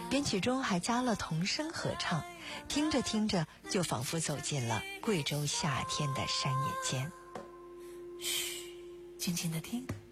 编曲中还加了童声合唱，听着听着就仿佛走进了贵州夏天的山野间。 嘘，静静的听。